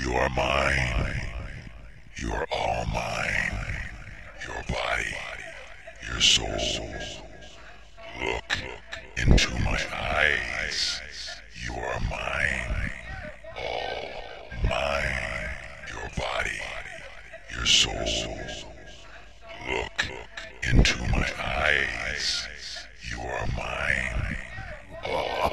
You are mine. You are all mine. Your body, your soul. Look into my eyes.